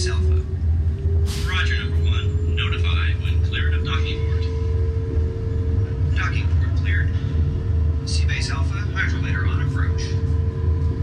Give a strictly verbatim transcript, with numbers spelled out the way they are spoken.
Six Alpha. Roger, number one. Notify when cleared of docking doors.